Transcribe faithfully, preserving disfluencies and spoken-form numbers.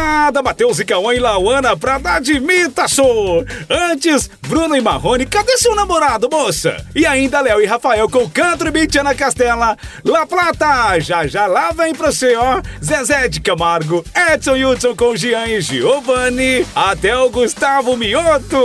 moçada, Matheus e Cauã e Lauana pra dar de imitação. Antes, Bruno e Marrone, cadê seu namorado, moça? E ainda Léo e Rafael com Country Beat na Castela. La Plata, já já lá vem pra você, ó. Zezé de Camargo, Edson Hudson com Jean e Giovanni. Até o Gustavo Mioto.